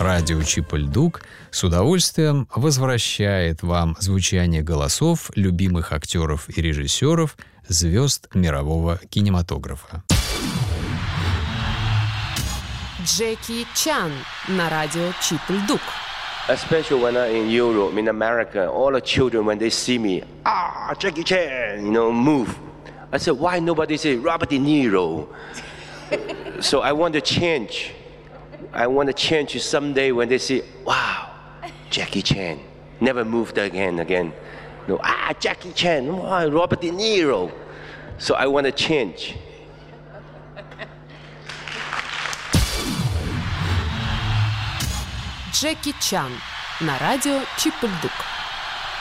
Радио Чип и Дук с удовольствием возвращает вам звучание голосов любимых актеров и режиссеров, звезд мирового кинематографа. Джеки Чан на радио Чип и Дук. Especially when I'm in Europe, in America, all the children, when they see me, Jackie Chan, move. I said, why nobody say Robert De Niro? So I want to change. I want to change someday when they say, wow, Jackie Chan, never moved again. No, Jackie Chan, Robert De Niro. So I want to change. Джеки Чан на радио Чип и Дук.